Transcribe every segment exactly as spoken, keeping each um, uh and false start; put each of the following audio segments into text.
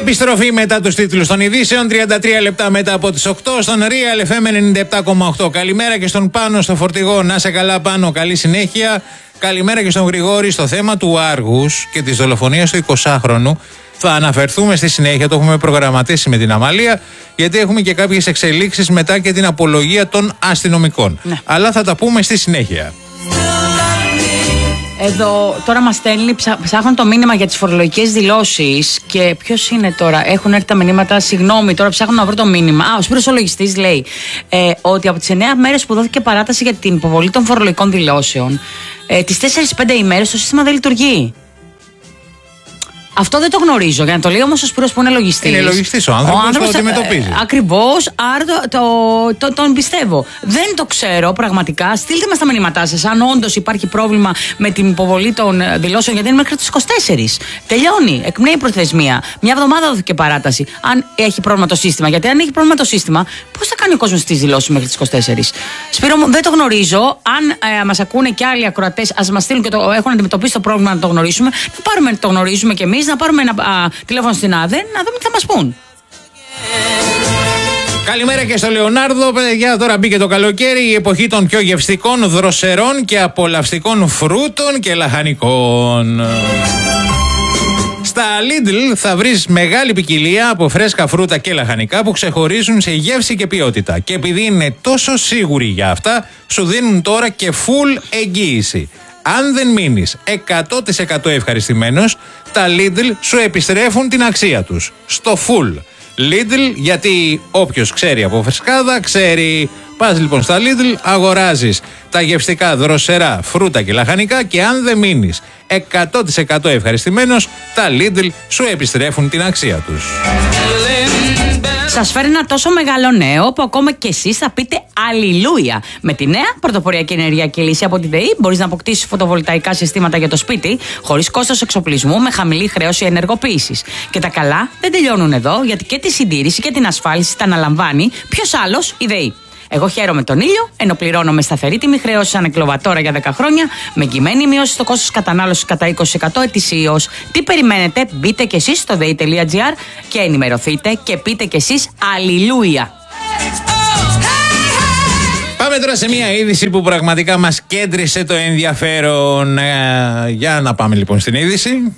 Επιστροφή μετά τους τίτλους των ειδήσεων, τριάντα τρία λεπτά μετά από τις οκτώ στον Real εφ εμ ενενήντα επτά κόμμα οκτώ. Καλημέρα και στον Πάνο στο φορτηγό, να σε καλά Πάνο, καλή συνέχεια. Καλημέρα και στον Γρηγόρη. Στο θέμα του Άργους και της δολοφονίας του εικοσάχρονου θα αναφερθούμε στη συνέχεια, το έχουμε προγραμματίσει με την Αμαλία, γιατί έχουμε και κάποιες εξελίξεις μετά και την απολογία των αστυνομικών. Ναι. Αλλά θα τα πούμε στη συνέχεια. Εδώ τώρα μας στέλνει, ψά, ψάχνουν το μήνυμα για τις φορολογικές δηλώσεις. Και ποιος είναι τώρα, έχουν έρθει τα μηνύματα, συγγνώμη, τώρα ψάχνουν να βρω το μήνυμα. Α, ο Σπύρος ο λογιστής λέει ε, ότι από τις εννέα μέρες που δόθηκε παράταση για την υποβολή των φορολογικών δηλώσεων, ε, τις τέσσερις πέντε ημέρες το σύστημα δεν λειτουργεί. Αυτό δεν το γνωρίζω. Για να το λέει όμως ο Σπύρος που είναι λογιστής. Είναι λογιστής ο άνθρωπος, ο άνθρωπος το αντιμετωπίζει. Ε, ακριβώς, άρα το, το, το, τον πιστεύω. Δεν το ξέρω πραγματικά. Στείλτε μας τα μηνύματά σας. Αν όντως υπάρχει πρόβλημα με την υποβολή των δηλώσεων, γιατί είναι μέχρι τις είκοσι τέσσερις. Τελειώνει. Εκπνέει η προθεσμία. Μια εβδομάδα δόθηκε παράταση. Αν έχει πρόβλημα το σύστημα. Γιατί αν έχει πρόβλημα το σύστημα, πώς θα κάνει ο κόσμος τις δηλώσεις μέχρι τις είκοσι τέσσερις. Σπύρο μου, δεν το γνωρίζω. Αν ε, μας ακούνε και άλλοι ακροατές, ας μας στείλουν και το, έχουν αντιμετωπίσει το πρόβλημα να το γνωρίσουμε. Θα πάρουμε το γνωρίζουμε κι εμείς. Να πάρουμε ένα α, τηλέφωνο στην ΑΔΕ να δούμε τι θα μας πούν. Καλημέρα και στο Λεωνάρδο. Παιδιά, τώρα μπήκε το καλοκαίρι, η εποχή των πιο γευστικών, δροσερών και απολαυστικών φρούτων και λαχανικών. Στα Lidl θα βρεις μεγάλη ποικιλία από φρέσκα φρούτα και λαχανικά που ξεχωρίζουν σε γεύση και ποιότητα. Και επειδή είναι τόσο σίγουροι για αυτά, σου δίνουν τώρα και full εγγύηση. Αν δεν μείνεις εκατό τοις εκατό ευχαριστημένος, τα Lidl σου επιστρέφουν την αξία τους. Στο full. Lidl, γιατί όποιος ξέρει από φρεσκάδα, ξέρει. Πας λοιπόν στα Lidl, αγοράζεις τα γευστικά δροσερά φρούτα και λαχανικά και αν δεν μείνεις εκατό τοις εκατό ευχαριστημένος, τα Lidl σου επιστρέφουν την αξία τους. Σας φέρει ένα τόσο μεγάλο νέο που ακόμα και εσείς θα πείτε αλληλούια. Με τη νέα πρωτοποριακή ενεργειακή λύση από τη ΔΕΗ μπορείς να αποκτήσεις φωτοβολταϊκά συστήματα για το σπίτι χωρίς κόστος εξοπλισμού, με χαμηλή χρέωση ενεργοποίησης. Και τα καλά δεν τελειώνουν εδώ, γιατί και τη συντήρηση και την ασφάλιση τα αναλαμβάνει ποιος άλλος, η ΔΕΗ. Εγώ χαίρομαι τον ήλιο, ενώ πληρώνω με σταθερή τιμή χρέωση ανεκλοβατόρα για δέκα χρόνια, με εγγυημένη μείωση στο κόστος κατανάλωσης κατά είκοσι τοις εκατό ετησίως. Τι περιμένετε, μπείτε κι εσείς στο δέη τελεία τζι άρ και ενημερωθείτε και πείτε κι εσείς αλληλούια. Πάμε τώρα σε μια είδηση που πραγματικά μας κέντρισε το ενδιαφέρον. Ε, για να πάμε λοιπόν στην είδηση.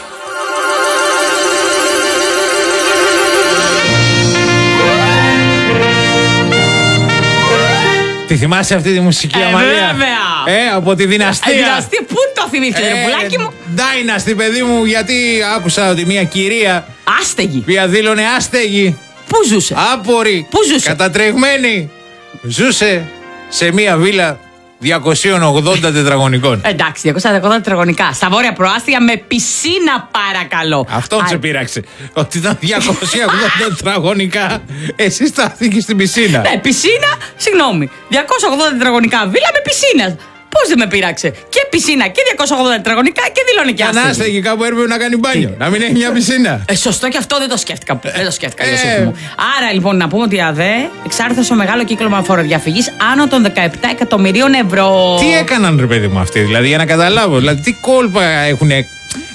Τη θυμάσαι αυτή τη μουσική, ε, Αμαλία? Βέβαια! Ε, από τη δυναστεία. Ε, δυναστεία, πού το θυμήθηκε, ρε πουλάκι μου? Dynasty, παιδί μου, γιατί άκουσα ότι μια κυρία. Άστεγη. Οποία δήλωνε άστεγη. Πού ζούσε? Άπορη. Πού ζούσε? Κατατρεγμένη. Ζούσε σε μια βίλα διακόσια ογδόντα τετραγωνικών. Εντάξει, διακόσια ογδόντα τετραγωνικά. Στα βόρεια προάστια με πισίνα, παρακαλώ. Αυτό σε πείραξε. Ότι ήταν διακόσια ογδόντα τετραγωνικά. Εσύ στάθηκε στην πισίνα. Ναι, πισίνα, συγγνώμη. διακόσια ογδόντα τετραγωνικά βίλα με πισίνα. Πώς δεν με πείραξε? Και πισίνα και διακόσια ογδόντα τετραγωνικά και δηλώνει και άστεγη. Ανάστεγη, κάπου έπρεπε να κάνει μπάνιο. Να μην έχει μια πισίνα. Ε, σωστό και αυτό δεν το σκέφτηκα. Δεν το σκέφτηκα, ε, μου. Άρα λοιπόν να πούμε ότι η ΑΔΕ εξάρθωσε στο μεγάλο κύκλωμα φοροδιαφυγής άνω των δεκαεπτά εκατομμυρίων ευρώ. Τι έκαναν, ρε παιδί μου, αυτοί, δηλαδή, για να καταλάβω. Δηλαδή, τι κόλπα έχουν ε,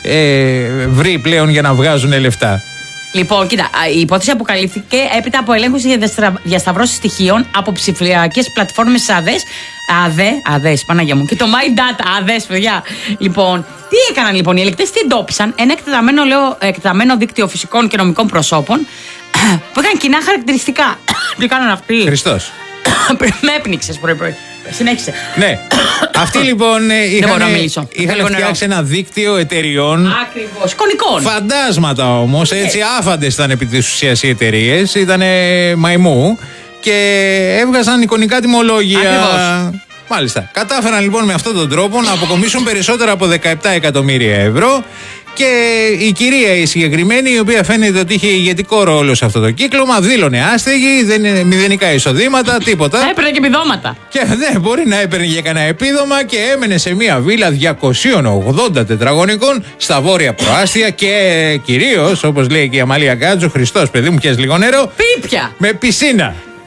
βρει πλέον για να βγάζουν λεφτά? Λοιπόν, κοίτα, η υπόθεση αποκαλύφθηκε έπειτα από ελέγχους για διασταυρώσεις στοιχείων από ψηφιακές πλατφόρμες ΑΔΕΣ. ΑΔΕ, ΑΔΕΣ, Παναγία μου. Και το My Data, ΑΔΕΣ, παιδιά. Λοιπόν, τι έκαναν λοιπόν οι ελεγκτές, τι εντόπισαν? Ένα εκτεταμένο, λέω, εκτεταμένο δίκτυο φυσικών και νομικών προσώπων που είχαν κοινά χαρακτηριστικά. Τι έκαναν αυτοί? Χριστός. Με έπνιξες πρωί-πρωί. Συνέχισε. Ναι. Αυτοί λοιπόν είχαν, είχαν φτιάξει ένα δίκτυο εταιριών. Ακριβώς. Κονικών. Φαντάσματα όμως. Έτσι άφαντες ήταν επί της ουσίας οι εταιρείες. Ήταν μαϊμού. Και έβγαζαν εικονικά τιμολόγια. Ακριβώς. Μάλιστα. Κατάφεραν λοιπόν με αυτόν τον τρόπο να αποκομίσουν περισσότερα από δεκαεπτά εκατομμύρια ευρώ. Και η κυρία η συγκεκριμένη, η οποία φαίνεται ότι είχε ηγετικό ρόλο σε αυτό το κύκλωμα, δήλωνε άστεγη, δεν είναι μηδενικά εισοδήματα, τίποτα. Έπαιρνε και επιδόματα. Και δεν μπορεί να έπαιρνε για κανένα επίδομα και έμενε σε μια βίλα διακόσια ογδόντα τετραγωνικών στα βόρεια προάστια και κυρίως, όπως λέει και η Αμαλία Κάτζου, Χριστός παιδί μου, πιες λίγο νερό. Πίπια. Με πισίνα.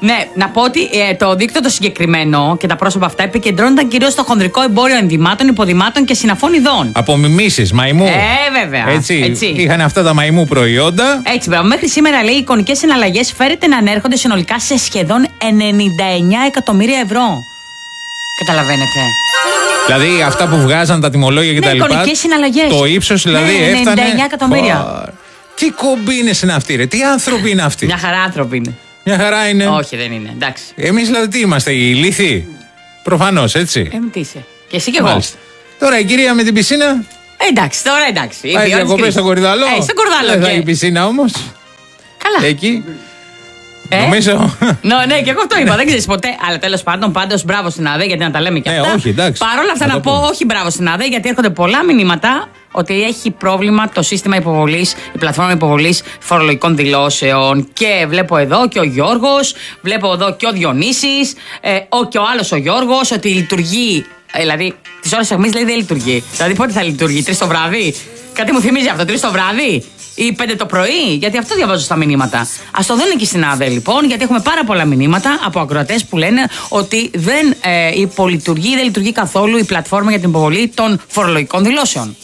Ναι, να πω ότι ε, το δίκτυο το συγκεκριμένο και τα πρόσωπα αυτά επικεντρώνονταν κυρίως στο χονδρικό εμπόριο ενδυμάτων, υποδημάτων και συναφών ειδών. Από μιμήσεις, μαϊμού. Ε, βέβαια. Έτσι, έτσι. Είχαν αυτά τα μαϊμού προϊόντα. Έτσι, μπράβο. Μέχρι σήμερα, λέει, οι εικονικές συναλλαγές φέρεται να ανέρχονται συνολικά σε σχεδόν ενενήντα εννέα εκατομμύρια ευρώ. Καταλαβαίνετε. Δηλαδή αυτά που βγάζαν τα τιμολόγια κτλ. Ναι, εικονικές συναλλαγές. Το ύψος δηλαδή ναι, έφτανε. ενενήντα εννέα εκατομμύρια. Τι κομπίνες είναι αυτοί, ρε. Τι άνθρωποι είναι αυτοί. Μια χαρά άνθρωποι είναι. Μια χαρά είναι. Όχι, δεν είναι. Εντάξει. Εμείς δηλαδή τι είμαστε, οι ηλίθιοι. Προφανώς, έτσι. Ε, τι είσαι. Και εσύ και εγώ. Μάλιστα. Τώρα η κυρία με την πισίνα. Ε, εντάξει, τώρα εντάξει. Πάει διακοπές στο Κορυδαλό. Ε, στο Κορυδαλό. Δεν θα έχει πισίνα όμως. Καλά. Εκεί. Ε? Νομίζω. Ναι, ναι, και εγώ αυτό είπα. Δεν ξέρει ποτέ. Αλλά τέλος πάντων, πάντως μπράβο στην ΑΔΕ, γιατί να τα λέμε και Ναι, αυτά. όχι, εντάξει. Παρ' όλα αυτά, Να να το πω πούμε. όχι μπράβο στην ΑΔΕ, γιατί έρχονται πολλά μηνύματα ότι έχει πρόβλημα το σύστημα υποβολής, η πλατφόρμα υποβολής φορολογικών δηλώσεων. Και βλέπω εδώ και ο Γιώργος, βλέπω εδώ και ο Διονύσης, ε, ο, και ο άλλος ο Γιώργος, ότι λειτουργεί. Ε, δηλαδή, τις ώρες αιχμής λέει δεν λειτουργεί. Δηλαδή, πότε θα λειτουργεί, τρεις το βράδυ. Κάτι μου θυμίζει αυτό, τρεις το βράδυ. Ή πέντε το πρωί, γιατί αυτό διαβάζω στα μηνύματα. Α το δουν εκεί στην ΑΔΕ λοιπόν, γιατί έχουμε πάρα πολλά μηνύματα από ακροατές που λένε ότι δεν ε, υπολειτουργεί, δεν λειτουργεί καθόλου η πλατφόρμα για την υποβολή των φορολογικών δηλώσεων.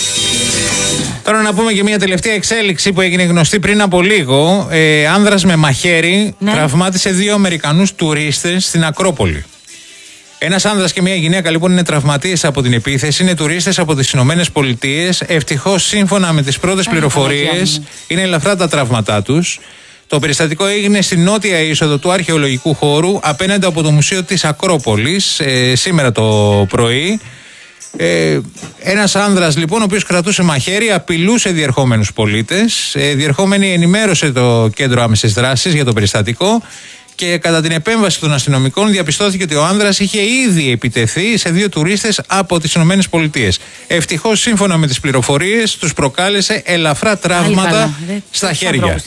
Τώρα να πούμε και μια τελευταία εξέλιξη που έγινε γνωστή πριν από λίγο. Ε, άνδρας με μαχαίρι ναι. τραυμάτισε δύο Αμερικανούς τουρίστες στην Ακρόπολη. Ένας άνδρας και μια γυναίκα λοιπόν είναι τραυματίες από την επίθεση. Είναι τουρίστες από τις Ηνωμένες Πολιτείες. Ευτυχώς, σύμφωνα με τις πρώτες πληροφορίες, είναι ελαφρά τα τραύματά τους. Το περιστατικό έγινε στη νότια είσοδο του αρχαιολογικού χώρου απέναντι από το Μουσείο της Ακρόπολης ε, σήμερα το πρωί. Ε, ένας άνδρας λοιπόν, ο οποίος κρατούσε μαχαίρι, απειλούσε διερχόμενους πολίτες. Ε, διερχόμενη ενημέρωσε το κέντρο άμεσης δράσης για το περιστατικό. Και κατά την επέμβαση των αστυνομικών διαπιστώθηκε ότι ο άνδρας είχε ήδη επιτεθεί σε δύο τουρίστες από τις Ηνωμένες Πολιτείες. Ευτυχώς, σύμφωνα με τις πληροφορίες, τους προκάλεσε ελαφρά τραύματα στα χέρια.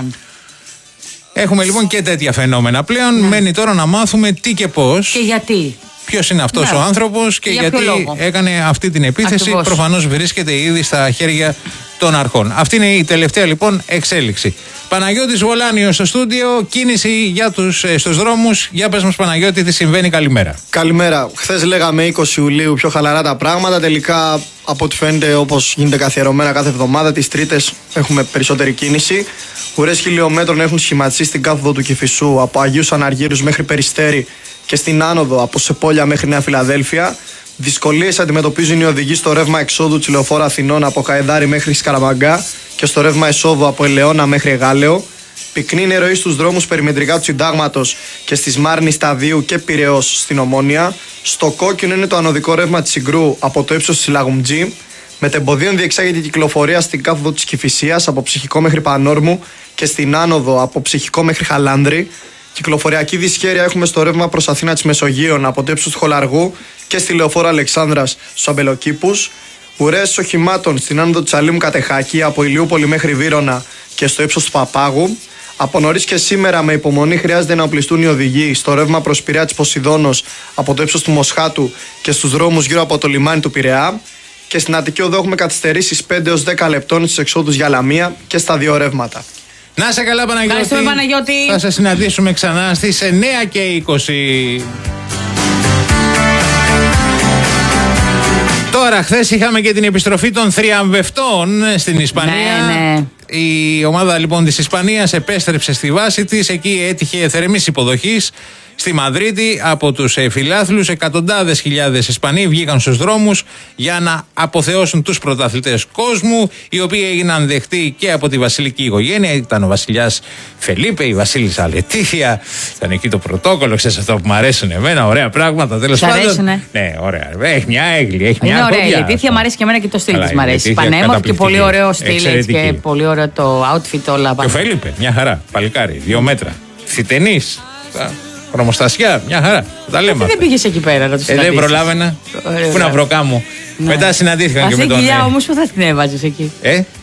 Έχουμε λοιπόν και τέτοια φαινόμενα πλέον. Ναι. Μένει τώρα να μάθουμε τι και πώς. Και γιατί. Ποιος είναι αυτός ναι. ο άνθρωπος και για γιατί έκανε αυτή την επίθεση. Ακριβώς. Προφανώς βρίσκεται ήδη στα χέρια των αρχών. Αυτή είναι η τελευταία λοιπόν εξέλιξη. Παναγιώτης Βολάνιος στο στούντιο, κίνηση για τους, ε, στους δρόμους. Για πες μας Παναγιώτη, τι συμβαίνει, καλημέρα. Καλημέρα. Χθες λέγαμε είκοσι Ιουλίου πιο χαλαρά τα πράγματα. Τελικά, από ό,τι φαίνεται, όπως γίνεται καθιερωμένα κάθε εβδομάδα, τις Τρίτες έχουμε περισσότερη κίνηση. Ουρές χιλιόμετρων έχουν σχηματιστεί στην κάθοδο του Κηφισού από Αγίους Αναργύρους μέχρι Περιστέρι και στην άνοδο από Σεπόλια μέχρι Νέα Φιλαδέλφια. Δυσκολίες αντιμετωπίζουν οι οδηγοί στο ρεύμα εξόδου της Λεωφόρου Αθηνών από Καϊδάρη μέχρι Σκαραμαγκά και στο ρεύμα εσόδου από Ελαιώνα μέχρι Εγάλεο. Πυκνή είναι ροή στους δρόμους περιμετρικά του Συντάγματος και στη Σμάρνη, Σταδίου και Πειραιώς στην Ομόνια. Στο κόκκινο είναι το ανωδικό ρεύμα της Συγκρού από το ύψος της Λαγουμτζή. Μετεμποδίων διεξάγεται η κυκλοφορία στην κάθοδο της Κηφισίας από Ψυχικό μέχρι Πανόρμου και στην άνοδο από Ψυχικό μέχρι Χαλάνδρη. Κυκλοφοριακή δυσχέρεια έχουμε στο ρεύμα προς Αθήνα της Μεσογείων από το ύψος του Χολαργού και στη Λεωφόρο Αλεξάνδρας στους Αμπελοκήπους. Ουρές οχημάτων στην άνοδο του Τσαλίμου Κατεχάκη από Ηλιούπολη μέχρι Βύρωνα και στο ύψος του Παπάγου. Από νωρίς και σήμερα με υπομονή χρειάζεται να οπλιστούν οι οδηγοί στο ρεύμα προς Πειραιά της Ποσειδώνος από το ύψος του Μοσχάτου και στους δρόμους γύρω από το λιμάνι του Πειραιά. Και στην Αττική Οδό έχουμε καθυστερήσεις πέντε έως δέκα λεπτών στις εξόδους για Λαμία και στα δύο ρεύματα. Να σε καλά Παναγιώτη. Παναγιώτη. Θα σε συναντήσουμε ξανά στις εννέα και είκοσι. Τώρα, χθες είχαμε και την επιστροφή των θριαμβευτών στην Ισπανία. Ναι, ναι. Η ομάδα λοιπόν της Ισπανίας επέστρεψε στη βάση της. Εκεί έτυχε θερεμής υποδοχής στη Μαδρίτη από τους φιλάθλους. Εκατοντάδες χιλιάδες Ισπανοί βγήκαν στους δρόμους για να αποθεώσουν τους πρωταθλητές κόσμου, οι οποίοι έγιναν δεκτοί και από τη βασιλική οικογένεια. Ήταν ο βασιλιάς Φελίπε, η βασίλισσα Λετήθια. Ήταν εκεί το πρωτόκολλο, ξέρεις αυτό που μου αρέσουν εμένα. Ωραία πράγματα, τέλος πάντων. Ναι, ωραία. Έχει μια έγκλη, έχει μια κοπιά. Είναι ωραία. Η Λετήθια μου αρέσει και εμένα και το στυλ της μου αρέσει. Πανέμορφη και πολύ ωραίο στυλ και πολύ ωραίο το outfit όλα. Και ο Φελίπε, μια χαρά. Παλικάρι, δύο μέτρα. Φιτενής. Χρωμοστασιά, μια χαρά. Τα λέμε. Δεν πήγες εκεί πέρα να του συναντήσεις. Ε, δεν προλάβαινα. Πού να βρω κάμω. Ναι. Μετά συναντήθηκαν Αυτή και με τον. Αυτή η κοιλιά όμως που θα την έβαζες εκεί. Ε?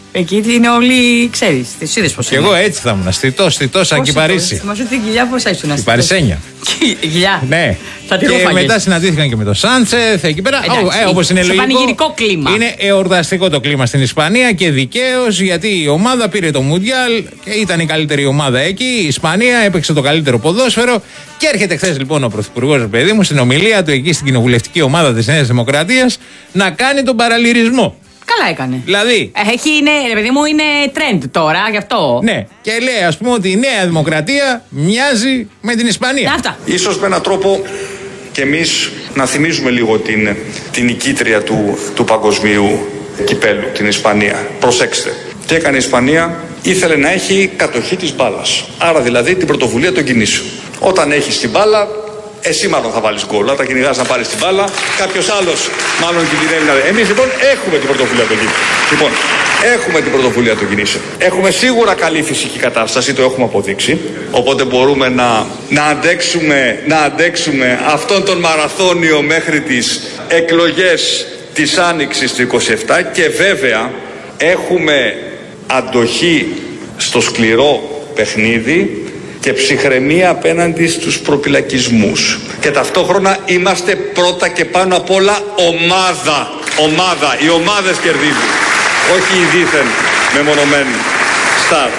Εκεί είναι όλοι, ξέρεις, τις είδες πώς και είναι. εγώ έτσι θα ήμουν. Στιτός, στιτός σαν και η Παρίσι. Θυμάσαι την κοιλιά πώς ήσουν. Η Παρισένια. Η κοιλιά. Ναι. Θα τη και ρούφαγες. μετά συναντήθηκαν και με το Σάντσεθ εκεί πέρα. Εντάξει, ε, όπως είναι σε λογικό. πανηγυρικό κλίμα. Είναι εορταστικό το κλίμα στην Ισπανία και δικαίως, γιατί η ομάδα πήρε το Μουντιάλ και ήταν η καλύτερη ομάδα εκεί. Η Ισπανία έπαιξε το καλύτερο ποδόσφαιρο. Και έρχεται χθες λοιπόν ο Πρωθυπουργός, παιδί μου, στην ομιλία του εκεί στην κοινοβουλευτική ομάδα της Νέας Δημοκρατίας να κάνει τον παραλυρισμό. Καλά έκανε. Δηλαδή. Έχει, είναι, ρε παιδί μου, είναι trend τώρα, γι' αυτό. Ναι, και λέει ας πούμε ότι η Νέα Δημοκρατία μοιάζει με την Ισπανία. Αυτά. Ίσως με έναν τρόπο και εμείς να θυμίζουμε λίγο την, την νικήτρια του, του παγκοσμίου κυπέλου, την Ισπανία. Προσέξτε, τι έκανε η Ισπανία? Ήθελε να έχει κατοχή της μπάλας. Άρα δηλαδή την πρωτοβουλία των κινήσεων. Όταν έχεις την μπάλα, εσύ μάλλον θα βάλεις γκολ. Όταν κυνηγάς να πάρεις την μπάλα, κάποιος άλλος μάλλον κινδυνεύει να. Εμείς λοιπόν έχουμε την πρωτοβουλία των κινήσεων. Λοιπόν, έχουμε την πρωτοβουλία των κινήσεων. Έχουμε σίγουρα καλή φυσική κατάσταση, το έχουμε αποδείξει. Οπότε μπορούμε να, να, αντέξουμε, να αντέξουμε αυτόν τον μαραθώνιο μέχρι τις εκλογές της Άνοιξης του είκοσι επτά και βέβαια έχουμε αντοχή στο σκληρό παιχνίδι και ψυχραιμία απέναντι στους προπυλακισμούς. Και ταυτόχρονα είμαστε πρώτα και πάνω απ' όλα ομάδα. Ομάδα. Οι ομάδες κερδίζουν. Όχι οι δίθεν μεμονωμένοι στάρ.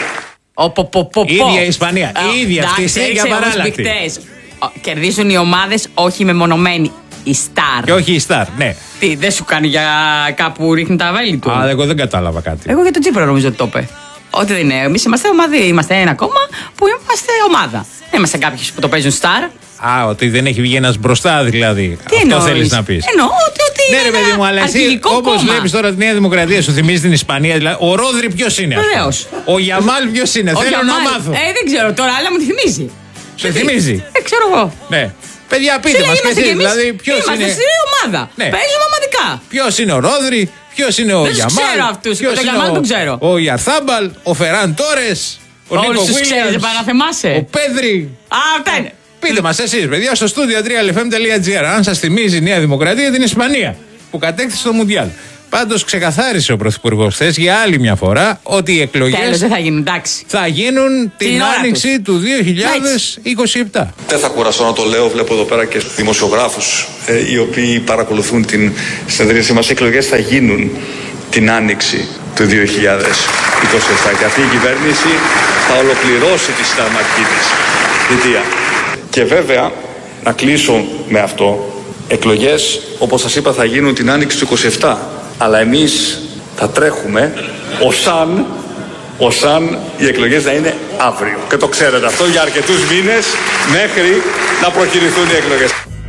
Η ίδια η Ισπανία. Η ίδια αυτή για παράλληλα. Κερδίζουν οι ομάδες, όχι μεμονωμένοι. Η Σταρ. Και όχι η Σταρ, ναι. Τι, δεν σου κάνει για κάπου ρίχνει τα βέλη του? Α, εγώ δεν κατάλαβα κάτι. Εγώ για τον Τσίπρα νομίζω ότι το είπε. Ότι δεν είναι. Εμείς είμαστε ομαδί. Είμαστε ένα κόμμα που είμαστε ομάδα. Δεν είμαστε κάποιοι που το παίζουν Σταρ. Α, ότι δεν έχει βγει ένας μπροστά δηλαδή. Τι αυτό θέλεις να πεις? Εννοώ ότι, ότι ναι, ρε παιδί μου, αλλά εσύ όπως βλέπεις τώρα τη Νέα Δημοκρατία, σου θυμίζει την Ισπανία. Δηλαδή, ο Ρόδρυ ποιος είναι? Βεβαίως. Ο Γιαμάλ ποιος είναι? Θέλω Γιαμάλ, να μάθω. Ε, δεν ξέρω τώρα, αλλά μου τη θυμίζει. Σε θυμίζει? Ε, ξέρω εγώ. Ναι. Παιδιά, πείτε μας και εσείς, δηλαδή ποιος είναι. Είμαστε στην ομάδα. Ναι. Παίζουμε ομαδικά. Ποιος είναι ο Ρόδρυ, ποιος είναι ο Δεν Γιαμάλ? Δεν ξέρω αυτούς. Ποιος τον είναι Γιαμάλ ο, τον ξέρω. Ο Ιαρθάμπαλ, ο Φεράν Τόρες, ο Νίκο Όλους τους ξέρεις, δεν πάει να θυμάσαι. ο Πέδρη. Α, αυτά είναι. Πείτε μας εσείς, παιδιά, στο στούντιο τρία ελ εφ εμ τελεία τζι άρ, αν σας θυμίζει η Νέα Δημοκρατία την Ισπανία που κατέκτησε το Μουντιάλ. Πάντως ξεκαθάρισε ο Πρωθυπουργός χθες για άλλη μια φορά ότι οι εκλογές Τέλος, δεν θα γίνουν, εντάξει. θα γίνουν την, την άνοιξη του δύο χιλιάδες είκοσι επτά. Δεν θα κουραστώ να το λέω, βλέπω εδώ πέρα και δημοσιογράφους ε, οι οποίοι παρακολουθούν την συνεδρίαση μας. Οι εκλογές θα γίνουν την άνοιξη του δύο χιλιάδες είκοσι επτά και αυτή η κυβέρνηση θα ολοκληρώσει τη συνταγματική της θητεία. Και βέβαια, να κλείσω με αυτό, εκλογές όπως σας είπα θα γίνουν την άνοιξη του είκοσι επτά. Αλλά εμείς θα τρέχουμε ως αν, ως αν οι εκλογές να είναι αύριο. Και το ξέρετε αυτό για αρκετούς μήνες μέχρι να προκηρυθούν οι εκλογές.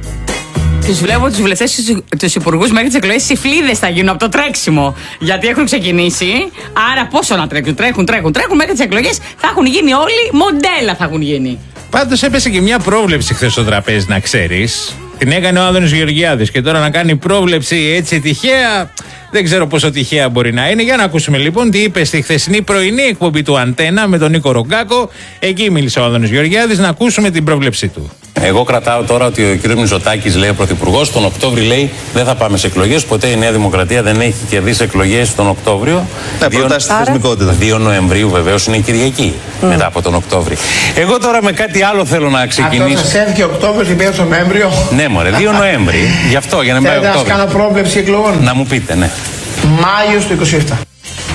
Τους βλέπω τους βουλευτές, τους υπουργούς μέχρι τις εκλογές συφλίδες θα γίνουν από το τρέξιμο. Γιατί έχουν ξεκινήσει. Άρα πόσο να τρέξουν, τρέχουν, τρέχουν, τρέχουν μέχρι τις εκλογές θα έχουν γίνει όλοι, μοντέλα θα έχουν γίνει. Πάντως έπεσε και μια πρόβλεψη χθες στο τραπέζι, να ξέρεις. Την έκανε ο Άδωνης Γεωργιάδης και τώρα να κάνει πρόβλεψη έτσι τυχαία, δεν ξέρω πόσο τυχαία μπορεί να είναι. Για να ακούσουμε λοιπόν τι είπε στη χθεσινή πρωινή εκπομπή του Αντένα με τον Νίκο Ρογκάκο. Εκεί μίλησε ο Άδωνης Γεωργιάδης, να ακούσουμε την πρόβλεψη του. Εγώ κρατάω τώρα ότι ο κ. Μητσοτάκης, λέει ο Πρωθυπουργός, τον Οκτώβρη λέει δεν θα πάμε σε εκλογές. Ποτέ η Νέα Δημοκρατία δεν έχει κερδίσει εκλογές τον Οκτώβριο. Ναι, προτάσει στη θεσμικότητα. δύο Νοεμβρίου βεβαίως είναι Κυριακή mm. μετά από τον Οκτώβρη. Εγώ τώρα με κάτι άλλο θέλω να ξεκινήσω. Αυτό σας έρθει Οκτώβριο και πήγα τον Νοέμβριο. Ναι, μωρέ, δύο Νοέμβρη. Γι' αυτό, για να μην πάει Οκτώβριο. Θέλετε να κάνω πρόβλεψη εκλογών? Να μου πείτε, ναι. Μάιος του είκοσι επτά.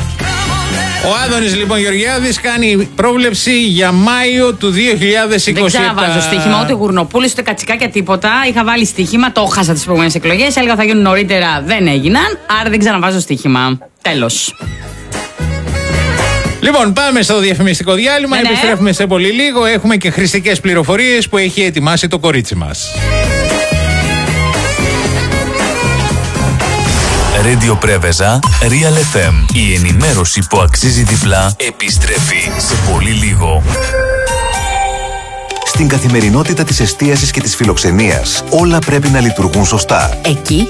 Ο Άδωνης λοιπόν Γεωργιάδης κάνει πρόβλεψη για Μάιο του δύο χιλιάδες είκοσι επτά. Δεν ξαναβάζω στοίχημα, ούτε Γουρνοπούλης, ούτε Κατσικάκια, τίποτα. Είχα βάλει στοίχημα, το χάσα τις προηγούμενες εκλογές. Έλεγα θα γίνουν νωρίτερα, δεν έγιναν. Άρα δεν ξαναβάζω στοίχημα. Τέλος. Λοιπόν, πάμε στο διαφημιστικό διάλειμμα. Ναι, ναι. Επιστρέφουμε σε πολύ λίγο. Έχουμε και χρηστικές πληροφορίες που έχει ετοιμάσει το κορίτσι μας. Radio Πρέβεζα, Real εφ εμ. Η ενημέρωση που αξίζει διπλά επιστρέφει σε πολύ λίγο. Στην καθημερινότητα της εστίασης και της φιλοξενίας, όλα πρέπει να λειτουργούν σωστά. Εκεί